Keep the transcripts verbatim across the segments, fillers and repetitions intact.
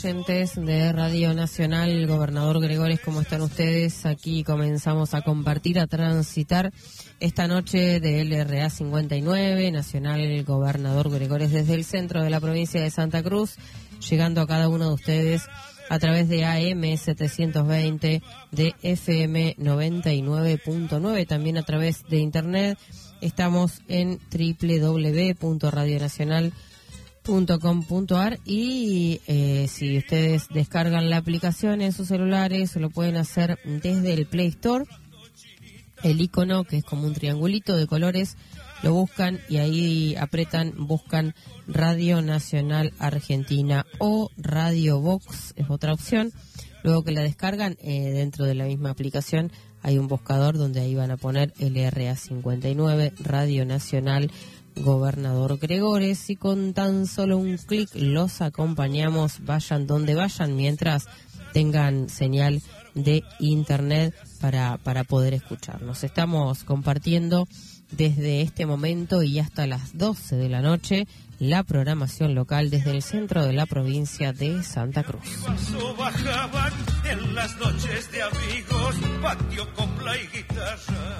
oyentes de Radio Nacional, Gobernador Gregores, ¿cómo están ustedes? Aquí comenzamos a compartir, a transitar esta noche de L R A cincuenta y nueve, Nacional Gobernador Gregores, desde el centro de la provincia de Santa Cruz, llegando a cada uno de ustedes a través de A M setecientos veinte, de F M noventa y nueve punto nueve, también a través de internet. Estamos en doble u doble u doble u punto radio nacional punto com punto a r y eh, si ustedes descargan la aplicación en sus celulares, lo pueden hacer desde el Play Store. El icono, que es como un triangulito de colores, lo buscan y ahí apretan, buscan Radio Nacional Argentina o Radio Box, es otra opción. Luego que la descargan, eh, dentro de la misma aplicación hay un buscador donde ahí van a poner L R A cincuenta y nueve, Radio Nacional Gobernador Gregores, y con tan solo un clic los acompañamos, vayan donde vayan, mientras tengan señal de internet para, para poder escucharnos. Estamos compartiendo desde este momento y hasta las doce de la noche la programación local desde el centro de la provincia de Santa Cruz. Bajaban en las noches de amigos, patio, copla y guitarra.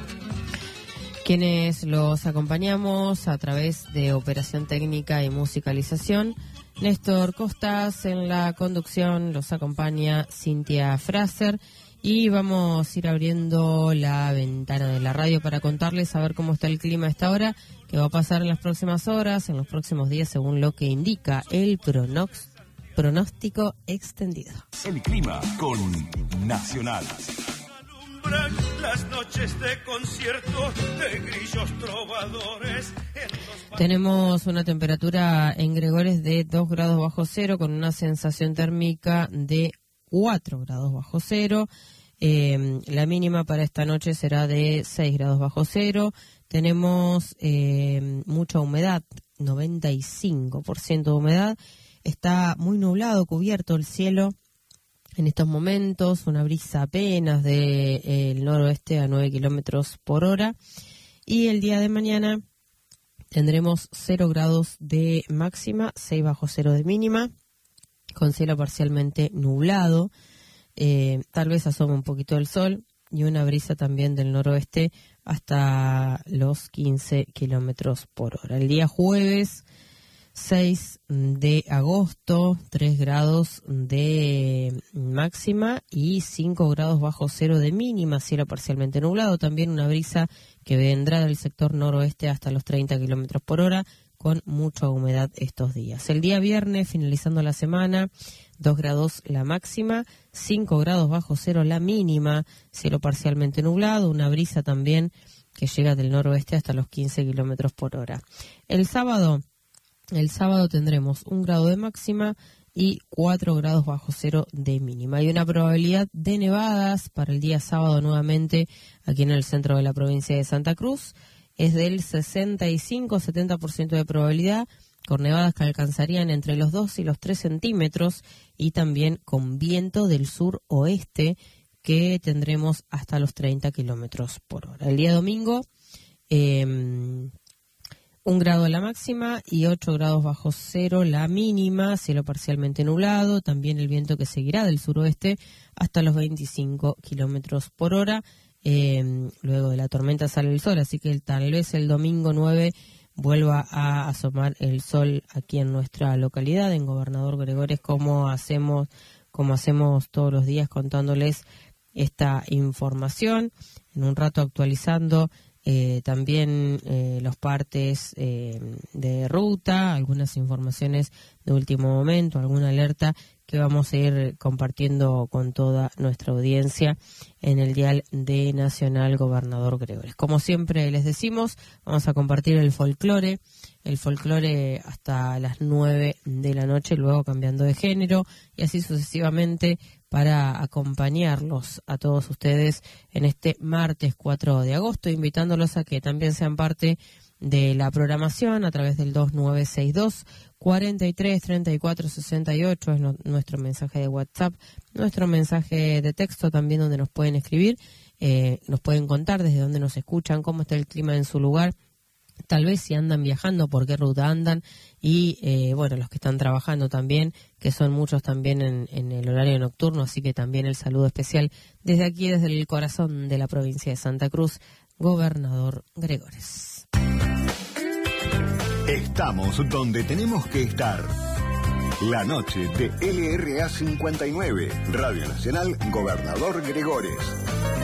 Quienes los acompañamos a través de operación técnica y musicalización, Néstor Costas en la conducción, los acompaña Cintia Fraser, y vamos a ir abriendo la ventana de la radio para contarles a ver cómo está el clima a esta hora, qué va a pasar en las próximas horas, en los próximos días, según lo que indica el pronox, pronóstico extendido. El clima con Nacional. Las noches de concierto de grillos trovadores. Tenemos una temperatura en Gregores de dos grados bajo cero, con una sensación térmica de cuatro grados bajo cero. Eh, la mínima para esta noche será de seis grados bajo cero. Tenemos eh, mucha humedad, noventa y cinco por ciento de humedad. Está muy nublado, cubierto el cielo en estos momentos, una brisa apenas del de, eh, noroeste a nueve kilómetros por hora. Y el día de mañana tendremos cero grados de máxima, seis bajo cero de mínima, con cielo parcialmente nublado. Eh, tal vez asome un poquito el sol y una brisa también del noroeste hasta los quince kilómetros por hora. El día jueves seis de agosto, tres grados de máxima y cinco grados bajo cero de mínima, cielo parcialmente nublado, también una brisa que vendrá del sector noroeste hasta los treinta kilómetros por hora, con mucha humedad estos días. El día viernes, finalizando la semana, dos grados la máxima, cinco grados bajo cero la mínima, cielo parcialmente nublado, una brisa también que llega del noroeste hasta los quince kilómetros por hora. El sábado El sábado tendremos un grado de máxima y cuatro grados bajo cero de mínima. Hay una probabilidad de nevadas para el día sábado nuevamente aquí en el centro de la provincia de Santa Cruz. Es del sesenta y cinco a setenta por ciento de probabilidad, con nevadas que alcanzarían entre los dos y los tres centímetros, y también con viento del sur-oeste que tendremos hasta los treinta kilómetros por hora. El día domingo, eh, un grado la máxima y ocho grados bajo cero la mínima, cielo parcialmente nublado, también el viento que seguirá del suroeste hasta los veinticinco kilómetros por hora. Eh, luego de la tormenta sale el sol, así que tal vez el domingo nueve vuelva a asomar el sol aquí en nuestra localidad, en Gobernador Gregores, como hacemos, como hacemos todos los días, contándoles esta información. En un rato actualizando Eh, también eh, los partes eh, de ruta, algunas informaciones de último momento, alguna alerta que vamos a ir compartiendo con toda nuestra audiencia en el dial de Nacional Gobernador Gregores. Como siempre les decimos, vamos a compartir el folclore, el folclore hasta las nueve de la noche, luego cambiando de género y así sucesivamente, para acompañarlos a todos ustedes en este martes cuatro de agosto, invitándolos a que también sean parte de la programación a través del dos nueve seis dos, cuatro tres, treinta y cuatro sesenta y ocho, es no, nuestro mensaje de WhatsApp, nuestro mensaje de texto también, donde nos pueden escribir, eh, nos pueden contar desde dónde nos escuchan, cómo está el clima en su lugar, tal vez si andan viajando, por qué ruta andan, y eh, bueno, los que están trabajando también, que son muchos también en, en el horario nocturno, así que también el saludo especial desde aquí, desde el corazón de la provincia de Santa Cruz, Gobernador Gregores. Estamos donde tenemos que estar. La noche de L R A cincuenta y nueve, Radio Nacional, Gobernador Gregores.